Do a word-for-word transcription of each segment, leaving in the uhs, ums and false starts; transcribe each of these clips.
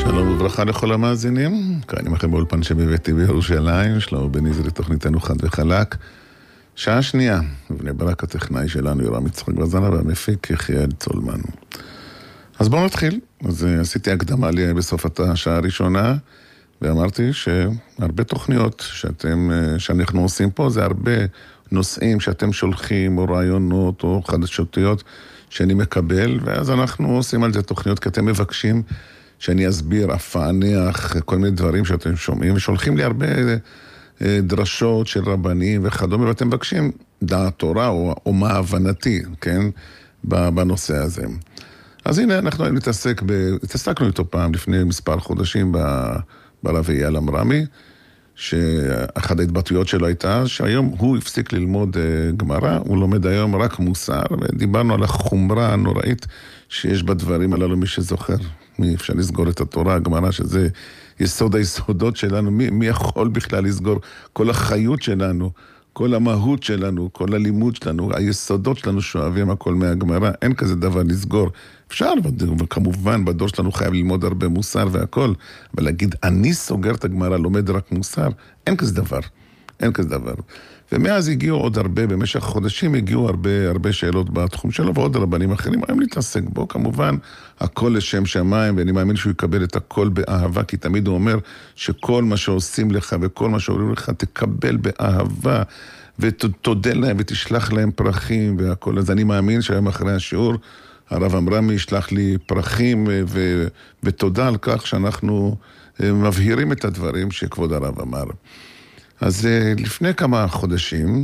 שלום וברכה לכל המאזינים, כאן עמכם באולפן שבבאתי בירושלים, שלום בניזר לתוכניתנו חד וחלק. שעה שנייה, בני ברק הטכנאי שלנו יורם יצחק בזנה והמפיק יחיאל צולמן. אז בואו נתחיל. אז עשיתי הקדמה לי בסוף השעה הראשונה, ואמרתי שהרבה תוכניות שאתם, שאנחנו עושים פה, זה הרבה נושאים שאתם שולחים, או רעיונות, או חדשותיות שאני מקבל, ואז אנחנו עושים על זה תוכניות, כי אתם מבקשים שאני אסביר, אפענח, כל מיני דברים שאתם שומעים, ושולחים לי הרבה דרשות של רבנים וכדומה, ואתם מבקשים דעת תורה, או, או מה הבנתי, כן, בנושא הזה. אז הנה, אנחנו נתעסק, ב... התעסקנו איתו פעם לפני מספר חודשים ברב אייל אמרמי, שאחת ההתבטאויות שלו הייתה, שהיום הוא הפסיק ללמוד גמרא, הוא לומד היום רק מוסר, ודיברנו על החומרה הנוראית שיש בדברים הללו, מי שזוכר. מי אפשר לסגור את התורה, הגמרא, שזה יסוד היסודות שלנו, מי, מי יכול בכלל לסגור כל החיות שלנו, כל המהות שלנו, כל הלימוד שלנו, היסודות שלנו שואבים הכל מהגמרא, אין כזה דבר לסגור. אפשר, וכמובן בדור שלנו חייב ללמוד הרבה מוסר והכל, אבל להגיד, אני סוגר את הגמרא, לומד רק מוסר, אין כזה דבר, אין כזה דבר. ומאז הגיעו עוד הרבה, במשך חודשים הגיעו הרבה, הרבה שאלות בתחום שלו, ועוד רבנים אחרים, הם להתעסק בו, כמובן, הכל לשם שמיים, ואני מאמין שהוא יקבל את הכל באהבה, כי תמיד הוא אומר שכל מה שעושים לך, וכל מה שאומרים לך, תקבל באהבה, ותודה להם, ותשלח להם פרחים, והכל. אז אני מאמין שהיום אחרי השיעור, הרב אמרמי ישלח לי פרחים, ו- ותודה על כך שאנחנו מבהירים את הדברים שכבוד הרב אמר. אז לפני כמה חודשים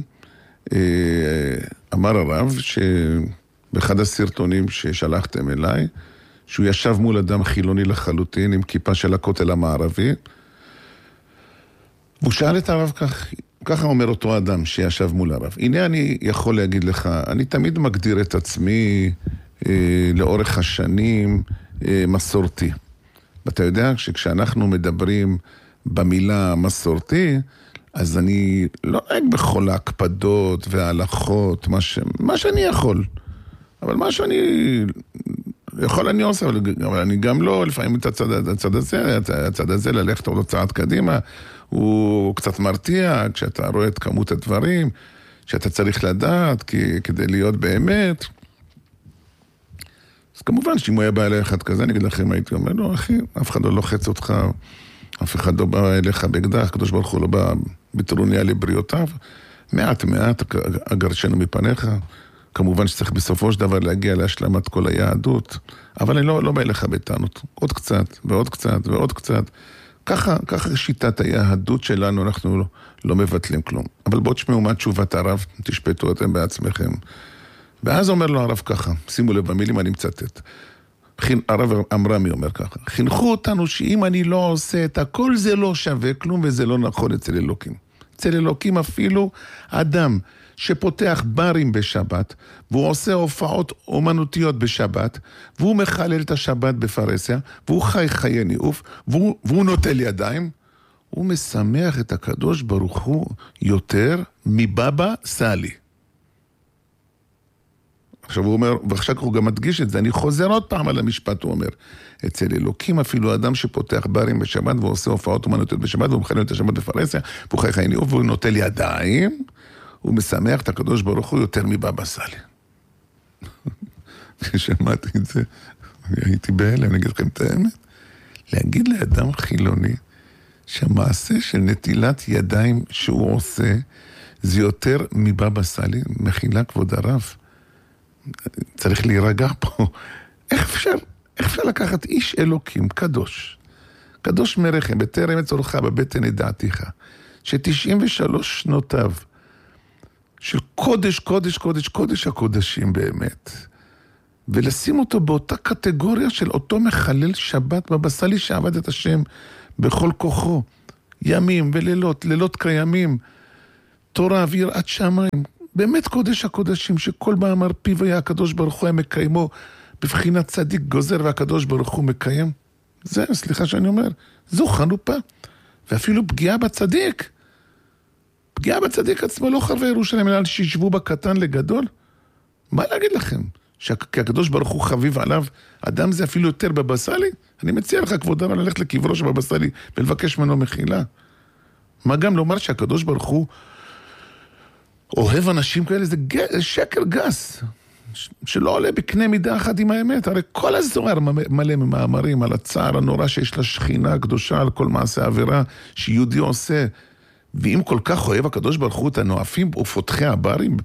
אמר הרב שבאחד הסרטונים ששלחתם אליי, שהוא ישב מול אדם חילוני לחלוטין עם כיפה של הכותל המערבי, והוא שאל את הרב כך, ככה אומר אותו אדם שישב מול הרב. הנה אני יכול להגיד לך, אני תמיד מגדיר את עצמי אה, לאורך השנים אה, מסורתי. ואתה יודע שכשאנחנו מדברים במילה מסורתי, אז אני לא נהג בכל ההקפדות וההלכות, מה, ש... מה שאני יכול. אבל מה שאני יכול אני עושה, אבל, אבל אני גם לא, לפעמים את הצד, הצד הזה, הצד הזה ללכת עוד צעד קדימה, הוא קצת מרתיע, כשאתה רואה את כמות הדברים, שאתה צריך לדעת, כי, כדי להיות באמת. אז כמובן שאם הוא היה בא אליי אחד כזה, אני אגיד לכם, הייתי אומר, לא אחי, אף אחד לא לוחץ אותך, אף אחד לא בא אליך באקדח, הקדוש ברוך הוא לא בא בטרוניה לבריאותיו, מעט מעט אגרשנו מפניך, כמובן שצריך בסופו של דבר להגיע להשלמת כל היהדות, אבל אני לא, לא בא אליך בטענות, עוד קצת ועוד קצת ועוד קצת, ככה, ככה שיטת היהדות שלנו, אנחנו לא, לא מבטלים כלום. אבל בואו תשמעו מה תשובת הרב, תשפטו אתם בעצמכם. ואז אומר לו הרב ככה, שימו לב במילים אני מצטט, הרב אמרמי אומר ככה, חינכו אותנו שאם אני לא עושה את הכל זה לא שווה כלום וזה לא נכון אצל אלוקים. אצל אלוקים אפילו אדם שפותח ברים בשבת והוא עושה הופעות אומנותיות בשבת והוא מחלל את השבת בפרסיה והוא חי חיי ניאוף והוא, והוא נוטל ידיים, הוא משמח את הקדוש ברוך הוא יותר מבבא סאלי. עכשיו הוא אומר, ועכשיו הוא גם מדגיש את זה, אני חוזר עוד פעם על המשפט, הוא אומר, אצל אלוקים אפילו אדם שפותח ברים בשבת, ועושה הופעות אומנותיות בשבת, והוא מחלל את השבת בפרסיה, והוא חי חי ניאוף, והוא נוטל ידיים, הוא משמח את הקדוש ברוך הוא יותר מבבא סאלי. כששמעתי את זה, הייתי בהלם, אני אגיד לכם את האמת, להגיד לאדם חילוני, שהמעשה של נטילת ידיים שהוא עושה, זה יותר מבבא סאלי, מחילה כבוד הרב, צריך להירגע פה. איך אפשר, איך אפשר לקחת איש אלוקים, קדוש, קדוש מרחם, בטרם את צורך בבטן ידעתיך, ש-תשעים ושלוש שנותיו, של קודש, קודש, קודש, קודש הקודשים באמת, ולשים אותו באותה קטגוריה של אותו מחלל שבת בבא סאלי שעבד את השם בכל כוחו, ימים ולילות, לילות קיימים, תורה ויראת שמיים, באמת קודש הקודשים, שכל מאמר פיו היה הקדוש ברוך הוא מקיימו, בבחינת צדיק גוזר והקדוש ברוך הוא מקיים. זה, סליחה שאני אומר, זו חנופה. ואפילו פגיעה בצדיק. פגיעה בצדיק עצמו לא חרבי ירושלים, אלא שישבו בקטן לגדול. מה להגיד לכם? שהקדוש ברוך הוא חביב עליו, אדם זה אפילו יותר בבא סאלי? אני מציע לך, כבוד הרב, ללכת לקברו של בבא סאלי ולבקש ממנו מחילה. מה גם לומר שהקדוש ברוך הוא אוהב אנשים כאלה, זה שקר גס, שלא עולה בקנה מידה אחת עם האמת. הרי כל הזוהר מלא ממאמרים על הצער הנורא שיש לשכינה הקדושה, על כל מעשה עבירה שיהודי עושה. ואם כל כך אוהב הקדוש ברוך הוא את הנואפים ופותחי הברים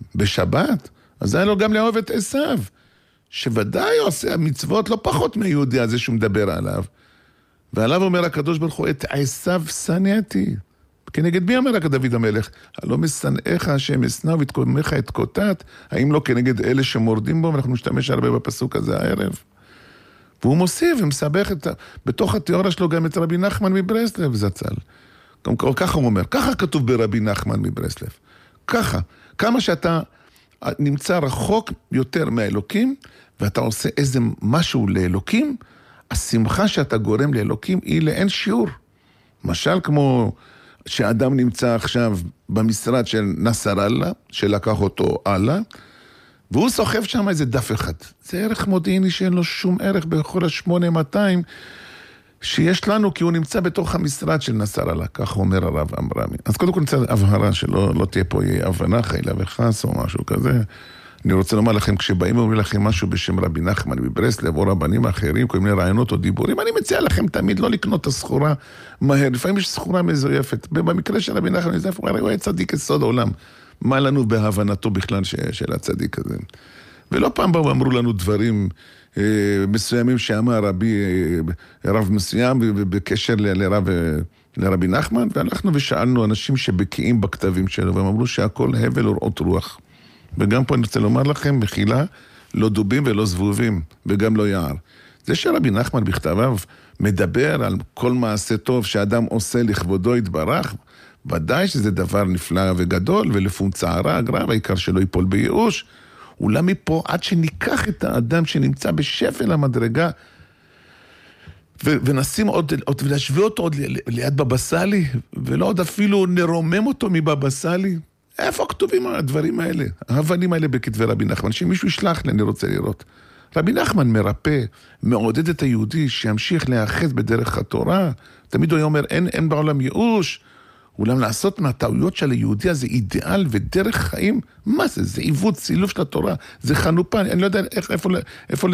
בשבת, אז היה לו גם לאהוב את עשיו, שוודאי עושה המצוות לא פחות מיהודי הזה שהוא מדבר עליו. ועליו אומר הקדוש ברוך הוא, את עשיו שנאתי. כנגד מי אומר רק דוד המלך? הלא משנאיך השם אשנא ותקומך את קוטט, האם לא כנגד אלה שמורדים בו? ואנחנו נשתמש הרבה בפסוק הזה הערב. והוא מוסיף ומסבך את, בתוך התיאוריה שלו גם את רבי נחמן מברסלב זצ"ל. ככה הוא אומר, ככה כתוב ברבי נחמן מברסלב. ככה, כמה שאתה נמצא רחוק יותר מהאלוקים, ואתה עושה איזה משהו לאלוקים, השמחה שאתה גורם לאלוקים היא לאין שיעור. משל כמו שאדם נמצא עכשיו במשרד של נסראללה, שלקח אותו הלאה, והוא סוחב שם איזה דף אחד. זה ערך מודיעיני שאין לו שום ערך בכל ה-שמונה מאתיים שיש לנו, כי הוא נמצא בתוך המשרד של נסראללה, כך אומר הרב אמרמי. אז קודם כל נמצא הבהרה שלא לא תהיה פה יהיה הבנה, חילה וחס או משהו כזה. אני רוצה לומר לכם, כשבאים ואומרים לכם משהו בשם רבי נחמן מברסלב או רבנים אחרים, כל מיני רעיונות או דיבורים, אני מציע לכם תמיד לא לקנות את הסחורה מהר. לפעמים יש סחורה מזויפת. במקרה של רבי נחמן מברסלב, הוא היה צדיק יסוד העולם. מה לנו בהבנתו בכלל של הצדיק הזה? ולא פעם באו אמרו לנו דברים אה, מסוימים שאמר רבי, אה, רב מסוים בקשר לרב, לרבי נחמן, והלכנו ושאלנו אנשים שבקיאים בכתבים שלו, והם אמרו שהכל הבל ורעות רוח. וגם פה אני רוצה לומר לכם, מחילה, לא דובים ולא זבובים, וגם לא יער. זה שרבי נחמן בכתביו מדבר על כל מעשה טוב שאדם עושה לכבודו יתברך, ודאי שזה דבר נפלא וגדול, ולפום צערה הגרע, והעיקר שלא ייפול בייאוש. אולם מפה, עד שניקח את האדם שנמצא בשפל המדרגה, ו- ונשים עוד, עוד, ולהשווה אותו עוד ליד בבא סאלי, ולא עוד אפילו נרומם אותו מבבא סאלי. איפה כתובים הדברים האלה? ההבנים האלה בכתבי רבי נחמן, שמישהו ישלח לי, אני רוצה לראות. רבי נחמן מרפא, מעודד את היהודי שימשיך להאחז בדרך התורה. תמיד הוא אומר, אין, אין בעולם ייאוש. אולם לעשות מהטעויות של היהודי הזה אידיאל ודרך חיים, מה זה? זה עיוות, סילוף של התורה, זה חנופה, אני לא יודע איך, איפה, איפה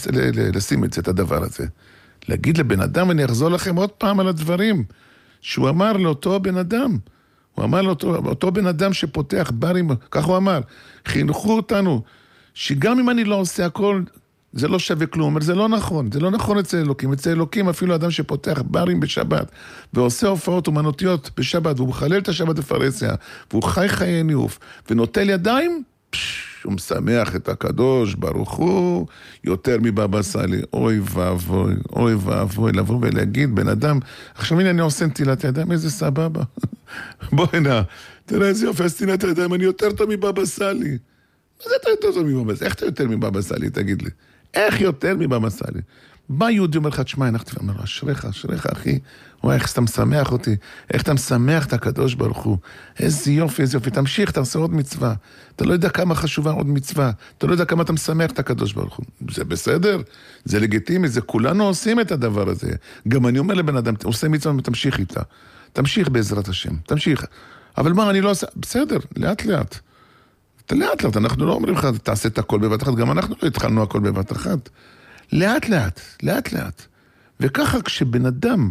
לשים את זה, את הדבר הזה. להגיד לבן אדם, אני אחזור לכם עוד פעם על הדברים, שהוא אמר לאותו בן אדם, הוא אמר לאותו אותו בן אדם שפותח ברים, כך הוא אמר, חינכו אותנו, שגם אם אני לא עושה הכל, זה לא שווה כלום, אבל זה לא נכון, זה לא נכון אצל אלוקים, אצל אלוקים אפילו אדם שפותח ברים בשבת, ועושה הופעות אומנותיות בשבת, והוא מחלל את השבת בפרהסיה, והוא חי חיי ניאוף, ונוטל ידיים, פש, הוא משמח את הקדוש, ברוך הוא, יותר מבבא סאלי, אוי ואבוי, אוי ואבוי, לבוא ולהגיד, בן אדם, עכשיו הנה אני עושה נטילת ידיים, איזה סבבה, בוא הנה, תראה איזה יופי, נטילת ידיים, אני יותר טוב מבבא סאלי, מה זה אתה יותר טוב מבבא סאלי? איך אתה יותר מבבא סאלי, תגיד לי? איך יותר מבבא סאלי? בא יהודי אומר לך, תשמע, הנחתי ואומר, אשריך, אשריך, אחי, וואי, איך אתה משמח אותי, איך אתה משמח את הקדוש ברוך הוא, איזה יופי, איזה יופי, תמשיך, תעשה עוד מצווה, אתה לא יודע כמה חשובה עוד מצווה, אתה לא יודע כמה אתה משמח את הקדוש ברוך הוא, זה בסדר, זה לגיטימי, זה כולנו עושים את הדבר הזה, גם אני אומר לבן אדם, עושה מצווה ותמשיך איתה, תמשיך בעזרת השם, תמשיך, אבל מה, אני לא עושה, בסדר, לאט לאט, אתה לאט לאט, אנחנו לא אומרים לך, תעשה את הכל בבת אחת, גם אנחנו לא התחלנו הכל בבת אחת. לאט לאט, לאט לאט. וככה כשבן אדם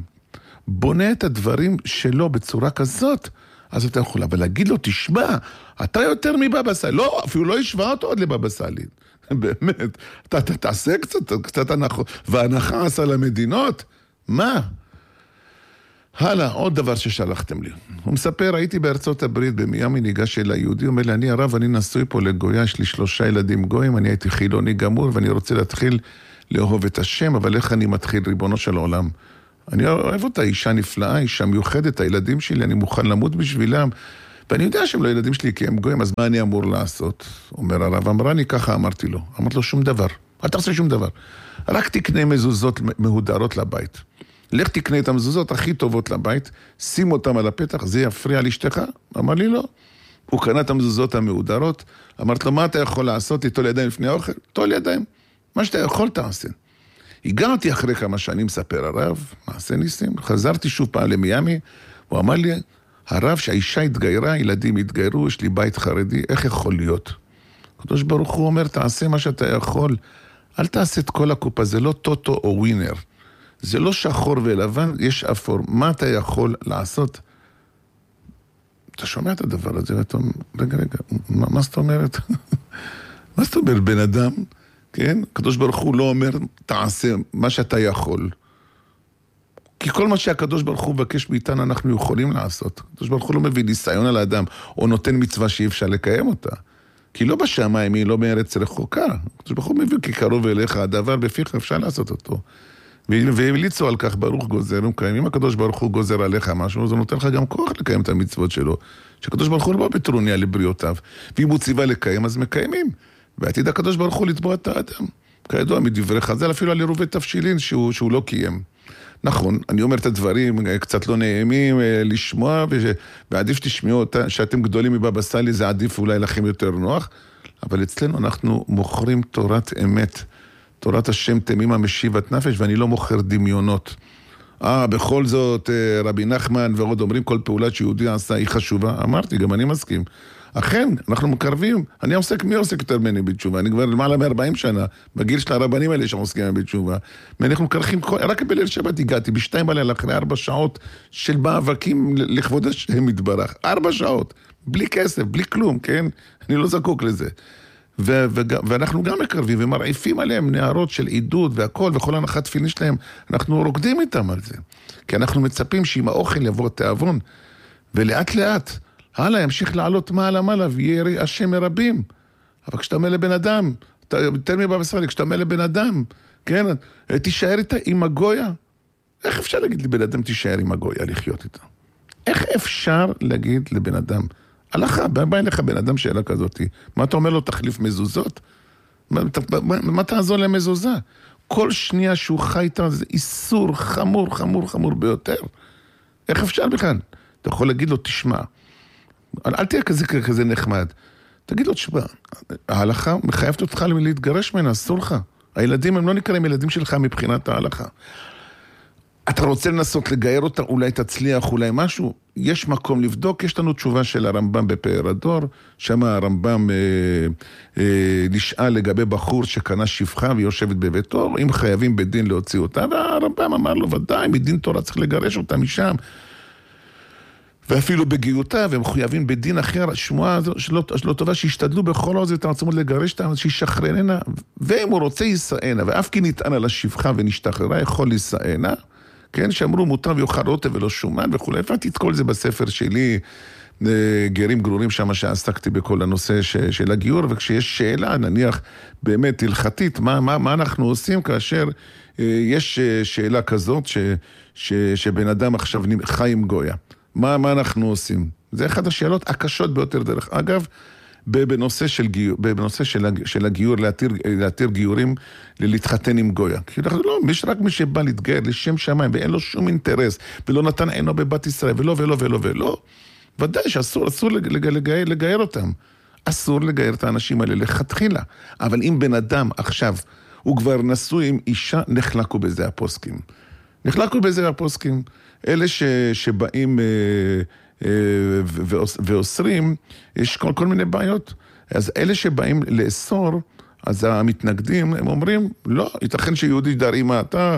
בונה את הדברים שלו בצורה כזאת, אז אתה יכול, אבל להגיד לו, תשמע, אתה יותר מבבא סאלי. לא, אפילו לא ישווה אותו עוד לבבא סאלי. באמת, אתה, אתה תעשה קצת, קצת הנחה, והנחה עשה למדינות. מה? הלאה, עוד דבר ששלחתם לי. הוא מספר, הייתי בארצות הברית במיאמי, ניגש אל היהודי, הוא אומר לי, אני הרב, אני נשוי פה לגויה, יש לי שלושה ילדים גויים, אני הייתי חילוני גמור, ואני רוצה להתחיל לאהוב את השם, אבל איך אני מתחיל, ריבונו של העולם? אני אוהב אותה, אישה נפלאה, אישה מיוחדת, הילדים שלי, אני מוכן למות בשבילם, ואני יודע שהם לא ילדים שלי כי הם גויים, אז מה אני אמור לעשות? אומר הרב אמרני, ככה אמרתי לו. אמרתי לו, שום דבר, אל תעשה שום דבר. רק תקנה מזוזות מהודרות לבית. לך תקנה את המזוזות הכי טובות לבית, שים אותם על הפתח, זה יפריע לאשתך? אמר לי לא. הוא קנה את המזוזות המהודרות, אמרת לו, מה אתה יכול לעשות? תיטול ידיים לפני האוכל? תיטול ידיים. מה שאתה יכול תעשה. הגעתי אחרי כמה שנים, מספר הרב, מעשה ניסים, חזרתי שוב פעם למיאמי, הוא אמר לי, הרב שהאישה התגיירה, ילדים התגיירו, יש לי בית חרדי, איך יכול להיות? הקדוש ברוך הוא אומר, תעשה מה שאתה יכול, אל תעשה את כל הקופה, זה לא טוטו או ווינר, זה לא שחור ולבן, יש אפור, מה אתה יכול לעשות? אתה שומע את הדבר הזה, ואתה אומר, רגע, רגע, מה, מה זאת אומרת? מה זאת אומרת, בן אדם, כן? הקדוש ברוך הוא לא אומר, תעשה מה שאתה יכול. כי כל מה שהקדוש ברוך הוא מבקש מאיתנו, אנחנו יכולים לעשות. הקדוש ברוך הוא לא מביא ניסיון על האדם, או נותן מצווה שאי אפשר לקיים אותה. כי לא בשמיים, היא לא מארץ רחוקה. הקדוש ברוך הוא מביא כי קרוב אליך, הדבר בפיך אפשר לעשות אותו. והמליצו על כך ברוך גוזר, אם הקדוש ברוך הוא גוזר עליך משהו, זה נותן לך גם כוח לקיים את המצוות שלו. שהקדוש ברוך הוא לא בטרוניה לבריאותיו. ואם הוא ציווה לקיים, אז מקיימים. ועתיד הקדוש ברוך הוא לתבוע את האדם. כידוע מדברי חז"ל, אפילו על עירובי תבשילין שהוא, שהוא לא קיים. נכון, אני אומר את הדברים, קצת לא נעימים לשמוע, ועדיף שתשמעו אותה, שאתם גדולים מבבא סאלי, זה עדיף אולי לכם יותר נוח, אבל אצלנו אנחנו מוכרים תורת אמת, תורת השם תמימה משיבת נפש, ואני לא מוכר דמיונות. אה, בכל זאת, רבי נחמן ועוד אומרים, כל פעולה שיהודי עשה היא חשובה. אמרתי, גם אני מסכים. אכן, אנחנו מקרבים. אני עוסק, מי עוסק יותר ממני בתשובה? אני כבר למעלה מ-ארבעים שנה, בגיל של הרבנים האלה שעוסקים בתשובה. ואנחנו מקרחים, רק בליל שבת הגעתי, בשתיים בלילה, אחרי ארבע שעות של מאבקים לכבוד השם יתברך. ארבע שעות, בלי כסף, בלי כלום, כן? אני לא זקוק לזה. ו- ו- ואנחנו גם מקרבים ומרעיפים עליהם נערות של עידוד והכל, וכל הנחת תפילין שלהם, אנחנו רוקדים איתם על זה. כי אנחנו מצפים שעם האוכל יבוא תיאבון, ולאט לאט, הלאה, ימשיך לעלות מעלה מעלה, ויהיה השם מרבים. אבל כשאתה אומר לבן אדם, אתה יותר מבבא סאלי, כשאתה אומר לבן אדם, כן, תישאר איתה עם הגויה. איך אפשר להגיד לבן אדם, תישאר עם הגויה, לחיות איתה? איך אפשר להגיד לבן אדם, הלכה, בא אליך בן אדם שאלה כזאת, מה אתה אומר לו, תחליף מזוזות? מה, מה, מה תעזור למזוזה? כל שנייה שהוא חי איתה, זה איסור חמור, חמור, חמור ביותר. איך אפשר בכלל? אתה יכול להגיד לו, תשמע, אל תהיה כזה, כזה נחמד. תגיד לו, תשמע, ההלכה מחייבת אותך להתגרש ממנה, אסור לך. הילדים הם לא נקראים ילדים שלך מבחינת ההלכה. אתה רוצה לנסות לגייר אותה, אולי תצליח, אולי משהו, יש מקום לבדוק, יש לנו תשובה של הרמב"ם בפאר הדור, שם הרמב"ם אה, אה, נשאל לגבי בחור שקנה שפחה ויושבת בביתו, אם חייבים בדין להוציא אותה, והרמב"ם אמר לו, ודאי, מדין תורה צריך לגרש אותה משם, ואפילו בגיותה, והם חייבים בדין אחר, שמועה שלא, שלא טובה, שישתדלו בכל עוז את העצמות לגרש אותה, שישחררנה, ואם הוא רוצה יישאנה, ואף כי נטען על השפחה ונשתחררה, יכול להישאנה, כן, שאמרו מותר ויוכל רוטב ולא שומן וכו'. הבאתי את כל זה בספר שלי, גרים גרורים שם שעסקתי בכל הנושא ש, של הגיור, וכשיש שאלה, נניח באמת הלכתית, מה, מה, מה אנחנו עושים כאשר אה, יש שאלה כזאת ש, ש, שבן אדם עכשיו חי עם גויה. מה, מה אנחנו עושים? זה אחת השאלות הקשות ביותר דרך אגב, בנושא של גיור, בנושא של, של הגיור, להתיר, להתיר גיורים, להתחתן עם גויה. כי אנחנו לא, יש רק מי שבא להתגייר לשם שמיים, ואין לו שום אינטרס, ולא נתן עינו בבת ישראל, ולא, ולא, ולא, ולא. ודאי שאסור, אסור לגייר, לגייר אותם. אסור לגייר את האנשים האלה לכתחילה. אבל אם בן אדם עכשיו, הוא כבר נשוי עם אישה, נחלקו בזה הפוסקים. נחלקו בזה הפוסקים. אלה ש, שבאים ואוסרים, יש כל, כל מיני בעיות. אז אלה שבאים לאסור, אז המתנגדים, הם אומרים, לא, ייתכן שיהודי דר אימה, אתה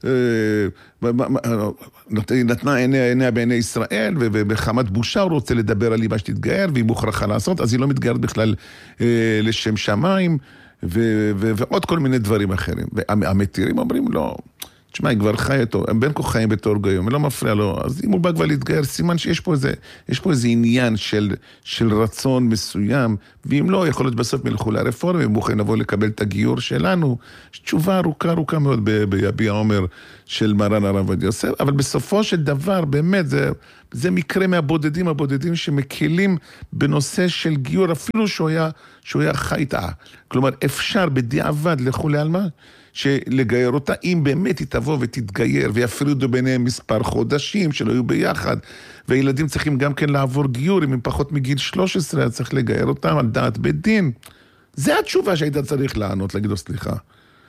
נתנה עיניה בעיני ישראל, ובחמת בושה הוא רוצה לדבר על אימה שתתגאר, והיא מוכרחה לעשות, אז היא לא מתגארת בכלל לשם שמיים, ועוד כל מיני דברים אחרים. והמתירים אומרים, לא, תשמע, היא כבר חי איתו, הם בין כה חיים בתור גויים, ולא מפריע לו, אז אם הוא בא כבר להתגייר, סימן שיש פה איזה, יש פה איזה עניין של, של רצון מסוים, ואם לא, יכול להיות בסוף מלכו לרפורמה, הם מוכנים לבוא לקבל את הגיור שלנו, יש תשובה ארוכה ארוכה מאוד ביביע עומר של מרן הרב עובדיה יוסף, אבל בסופו של דבר, באמת, זה, זה מקרה מהבודדים הבודדים שמקלים בנושא של גיור, אפילו שהוא היה, שהוא היה חי איתה. כלומר, אפשר בדיעבד לכו לעלמה, שלגייר אותה, אם באמת היא תבוא ותתגייר, ויפרידו ביניהם מספר חודשים שלא יהיו ביחד, והילדים צריכים גם כן לעבור גיור, אם הם פחות מגיל שלוש עשרה, צריך לגייר אותם על דעת בית דין. זה התשובה שהיית צריך לענות, להגיד לו סליחה.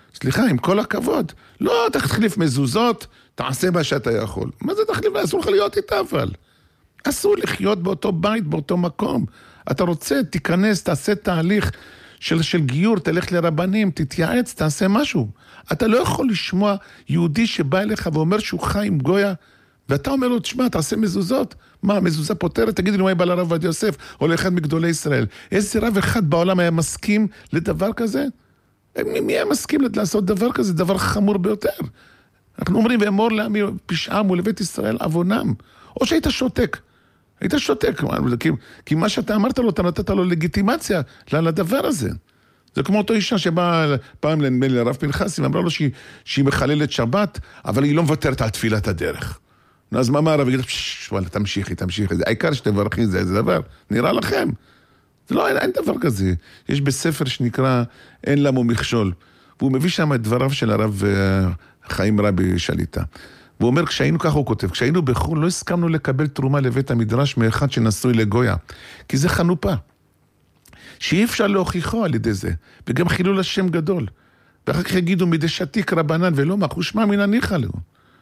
סליחה, עם כל הכבוד. לא, תחליף מזוזות, תעשה מה שאתה יכול. מה זה תחליף? אסור לך להיות איתה אבל. אסור לחיות באותו בית, באותו מקום. אתה רוצה, תיכנס, תעשה תהליך של, של גיור, תלך לרבנים, תתייעץ, תעשה משהו. אתה לא יכול לשמוע יהודי שבא אליך ואומר שהוא חי עם גויה, ואתה אומר לו, תשמע, תעשה מזוזות. מה, מזוזה פותרת? תגידי לי, מה בא לרב עובדיה יוסף, או לאחד מגדולי ישראל. איזה רב אחד בעולם היה מסכים לדבר כזה? מי, מי היה מסכים לעשות דבר כזה? דבר חמור ביותר. אנחנו אומרים, ואמור לעמי פשעם ולבית ישראל עוונם. או שהיית שותק. היית שותק. כי, כי מה שאתה אמרת לו, אתה נתת לו לגיטימציה לדבר הזה. זה כמו אותו אישה שבאה פעם לרב פנחסי, ואמרה לו שהיא, שהיא מחללת שבת, אבל היא לא מוותרת על תפילת הדרך. אז מה הרב יגיד, וואלה, תמשיכי, תמשיכי. העיקר שתברכי, זה איזה דבר. נראה לכם. זה לא, אין, אין דבר כזה. יש בספר שנקרא אין למו מכשול. והוא מביא שם את דבריו של הרב חיים רבי שליטה. והוא אומר, כשהיינו, ככה הוא כותב, כשהיינו בחו"ל, לא הסכמנו לקבל תרומה לבית המדרש מאחד שנשוי לגויה. כי זה חנופה. שאי אפשר להוכיחו על ידי זה. וגם חילול השם גדול. ואחר כך יגידו, מדי שתיק רבנן, ולא מחו שמע מן הניחא לו.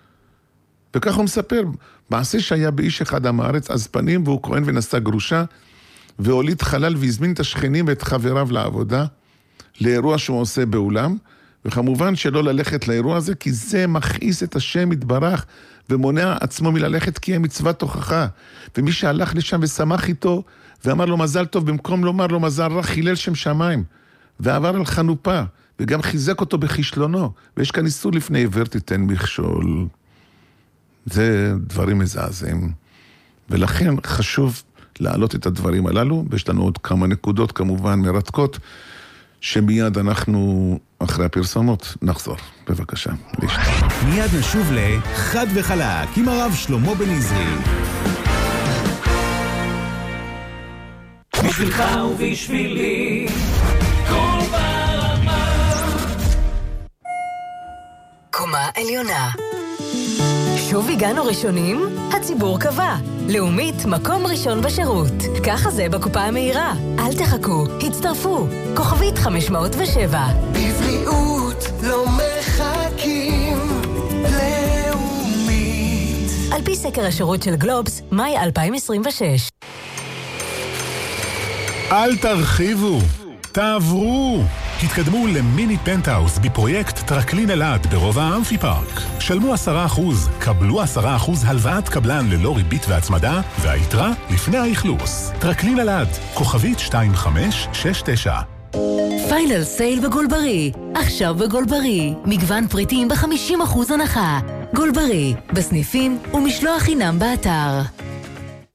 וכך הוא מספר, מעשה שהיה באיש אחד עם הארץ, אז פנים, והוא כהן ונשא גרושה, והוליד חלל והזמין את השכנים ואת חבריו לעבודה, לאירוע שהוא עושה באולם, וכמובן שלא ללכת לאירוע הזה, כי זה מכעיס את השם יתברך, ומונע עצמו מללכת כי היא מצוות תוכחה. ומי שהלך לשם ושמח איתו, ואמר לו מזל טוב, במקום לומר לו מזל רע, חילל שם שמיים, ועבר על חנופה, וגם חיזק אותו בכישלונו, ויש כאן איסור לפני עיוור תיתן מכשול. זה דברים מזעזעים, ולכן חשוב להעלות את הדברים הללו, ויש לנו עוד כמה נקודות כמובן מרתקות, שמיד אנחנו אחרי הפרסומות נחזור. בבקשה, להשתתף. מיד נשוב לחד וחלק עם הרב שלמה בן עזרי. בשבילך ובשבילי כל ברמה. קומה עליונה. שוב הגענו ראשונים? הציבור קבע. לאומית, מקום ראשון בשירות. ככה זה בקופה המהירה. אל תחכו, הצטרפו. כוכבית חמש מאות ושבע. בבריאות לא מחכים. לאומית. על פי סקר השירות של גלובס, מאי אלפיים עשרים ושש. אל תרחיבו, תעברו. התקדמו למיני פנטהאוס בפרויקט טרקלין אלעד ברובע האמפי פארק. שלמו עשרה אחוז, קבלו עשרה אחוז הלוואת קבלן ללא ריבית והצמדה, והיתרה לפני האכלוס. טרקלין אלעד, כוכבית שתיים חמש שש תשע. פיינל סייל בגולברי. עכשיו בגולברי. מגוון פריטים ב-חמישים אחוז הנחה. גולברי, בסניפים ומשלוח חינם באתר.